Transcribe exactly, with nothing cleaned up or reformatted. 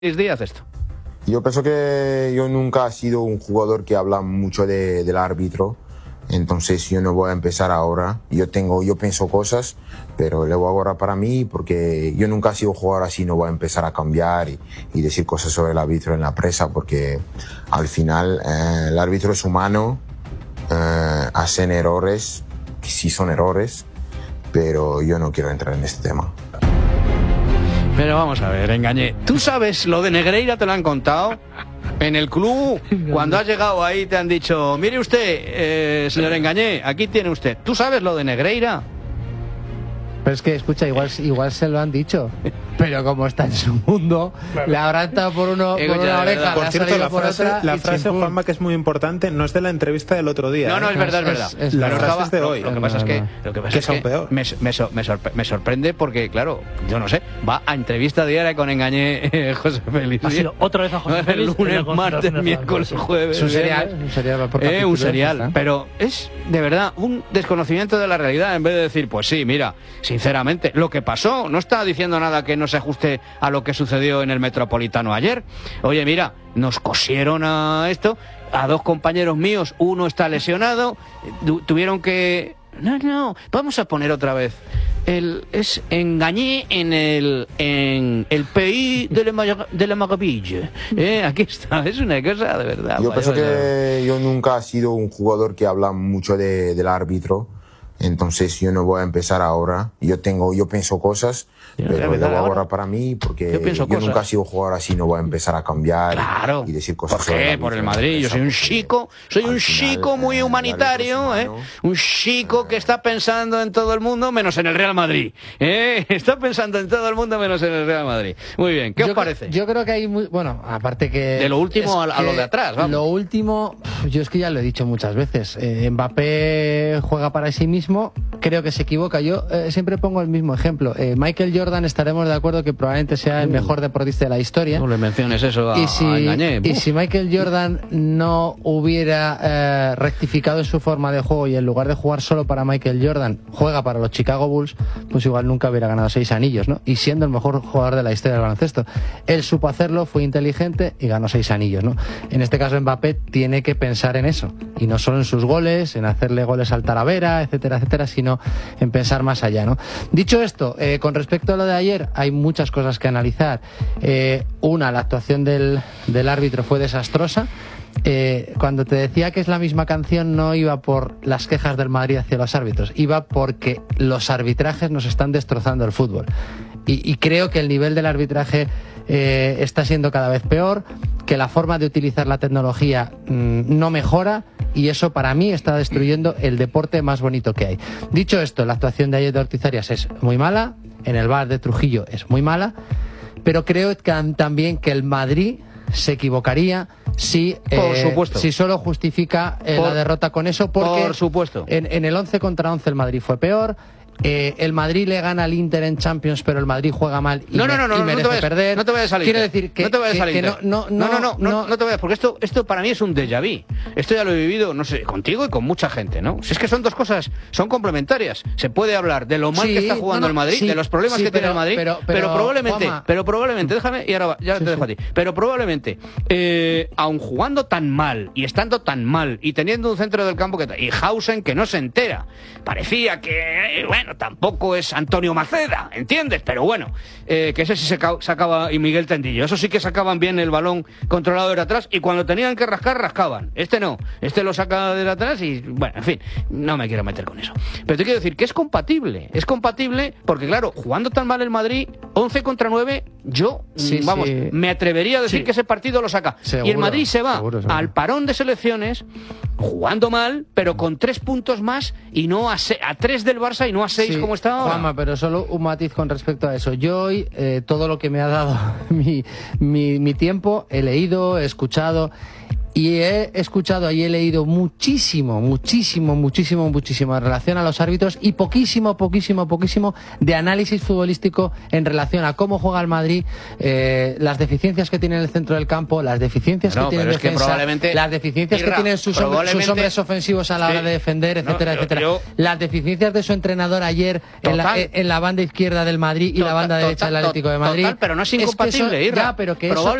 Díaz esto. Yo pienso que yo nunca he sido un jugador que habla mucho de, del árbitro, entonces yo no voy a empezar ahora. Yo tengo, yo pienso cosas, pero le voy ahora para mí porque yo nunca he sido jugador así, no voy a empezar a cambiar y, y decir cosas sobre el árbitro en la prensa porque al final eh, el árbitro es humano, eh, hacen errores, que sí son errores, pero yo no quiero entrar en este tema. Pero vamos a ver, Engañé. ¿Tú sabes lo de Negreira? ¿Te lo han contado? En el club, cuando has llegado ahí te han dicho, mire usted, eh, señor Engañé, aquí tiene usted. ¿Tú sabes lo de Negreira? Pero es que, escucha, igual, igual se lo han dicho, pero como está en su mundo, claro, le habrá entrado por, uno, por una oreja. Por cierto, la por frase, otra, la frase chimpún. Juanma, que es muy importante, no es de la entrevista del otro día. No, no, ¿eh? es verdad, es, es verdad. Es, es la verdad. frase es de hoy. Lo, lo que pasa es que, lo que, pasa que es son que peor. Me, me, me, sorpre me sorprende porque, claro, yo no sé, va a entrevista diaria con Engañé eh, José Félix. Ha sido otra vez a José Félix. El lunes, martes, miércoles, jueves. Es un serial. Un serial, por eh, un serial. Pero es, de verdad, un desconocimiento de la realidad en vez de decir, pues sí, mira, sinceramente, lo que pasó no está diciendo nada que no se ajuste a lo que sucedió en el Metropolitano ayer. Oye, mira, nos cosieron a esto, a dos compañeros míos, uno está lesionado, tu tuvieron que... No, no, vamos a poner otra vez. El, es Engañé en el en el pays de la, de la maravilla. Eh, aquí está, es una cosa de verdad. Yo vaya, pienso vaya. que yo nunca he sido un jugador que habla mucho de, del árbitro, entonces yo no voy a empezar ahora. Yo tengo, yo pienso cosas, Yo pero voy le voy a ahora para mí porque Yo yo, pienso cosas. nunca he sido jugador así, no voy a empezar a cambiar Claro. y, y decir cosas ¿Por sobre qué? el Por el árbitro en la Madrid. Yo prensa, soy un porque chico, soy al un final, chico muy eh, humanitario, el ¿eh? árbitro es humano. Un chico que está pensando en todo el mundo menos en el Real Madrid, ¿eh? Está pensando en todo el mundo menos en el Real Madrid. Muy bien, ¿qué os yo, parece? Yo creo que hay muy... Bueno, aparte que... De lo último es a, a lo de atrás, vamos. Lo último, yo es que ya lo he dicho muchas veces. Eh, Mbappé juega para sí mismo, creo que se equivoca. Yo eh, siempre pongo el mismo ejemplo. Eh, Michael Jordan, estaremos de acuerdo que probablemente sea el mejor deportista de la historia. No le menciones eso a, y si, a Engañé. y si Michael Jordan no hubiera eh, rectificado en su forma de juego y en lugar de jugar solo para Michael Jordan, juega para los Chicago Bulls, pues igual nunca hubiera ganado seis anillos, ¿no? Y siendo el mejor jugador de la historia del baloncesto. Él supo hacerlo, fue inteligente y ganó seis anillos, ¿no? En este caso Mbappé tiene que pensar en eso. Y no solo en sus goles, en hacerle goles al Talavera, etcétera, etcétera, sino en pensar más allá, ¿no? Dicho esto, eh, con respecto a lo de ayer, hay muchas cosas que analizar. Eh, una, la actuación del, del árbitro fue desastrosa. Eh, cuando te decía que es la misma canción, no iba por las quejas del Madrid hacia los árbitros, iba porque los arbitrajes nos están destrozando el fútbol. Y, y creo que el nivel del arbitraje eh, está siendo cada vez peor, que la forma de utilizar la tecnología mmm, no mejora, y eso para mí está destruyendo el deporte más bonito que hay. Dicho esto, la actuación de ayer de Ortiz Arias es muy mala, en el V A R de Trujillo es muy mala, pero creo que también que el Madrid se equivocaría si, Por eh, supuesto. si solo justifica eh, Por- la derrota con eso, porque Por supuesto. En, en el once contra once el Madrid fue peor. Eh, el Madrid le gana al Inter en Champions, pero el Madrid juega mal y, No, no, no, me- no, y no, no merece te vayas, perder. no te vayas al Quiero Inter. decir que no te vayas que- al que Inter. no, no, no, no, no, no, no te vayas, porque esto, esto para mí es un déjà vu. Esto ya lo he vivido, no sé, contigo y con mucha gente, ¿no? Si es que son dos cosas, son complementarias. Se puede hablar de lo mal Sí, que está jugando no, no, el Madrid, sí, de los problemas sí, que tiene pero- el Madrid, pero- pero, pero, probablemente, Juanma. pero probablemente, déjame y ahora va, ya Sí, te dejo sí. a ti. Pero probablemente, eh, aun jugando tan mal y estando tan mal y teniendo un centro del campo que y Hausen que no se entera, parecía que eh, bueno, tampoco es Antonio Maceda, ¿entiendes? Pero bueno, eh, que ese sí se ca- sacaba, y Miguel Tendillo, eso sí que sacaban bien el balón controlado de atrás, y cuando tenían que rascar, rascaban. Este no, este lo saca de atrás y, bueno, en fin, no me quiero meter con eso. Pero te quiero decir que es compatible, es compatible porque, claro, jugando tan mal el Madrid, once contra nueve, yo, Sí, mm, vamos, sí. me atrevería a decir Sí. que ese partido lo saca. Seguro, y el Madrid se va seguro, seguro. al parón de selecciones, jugando mal, pero con tres puntos más, y no a, se- a tres del Barça y no a seis Sí, como está ahora. Juanma, pero solo un matiz con respecto a eso. Yo hoy, eh, todo lo que me ha dado mi, mi, mi tiempo, he leído, he escuchado, Y he escuchado y he leído muchísimo, muchísimo, muchísimo, muchísimo en relación a los árbitros y poquísimo, poquísimo, poquísimo de análisis futbolístico en relación a cómo juega el Madrid, eh, las deficiencias que tiene en el centro del campo, las deficiencias No, que tiene en pero es que defensa, probablemente- las deficiencias Irra, que tienen sus, hombres, sus probablemente- hombres ofensivos a la Sí. hora de defender, etcétera, No, yo- etcétera. yo- Las deficiencias de su entrenador ayer en la, Total. en la banda izquierda del Madrid y la Total, banda derecha total, del Atlético de Madrid. total, pero no es que incompatible, eso- Irra. ya, pero que eso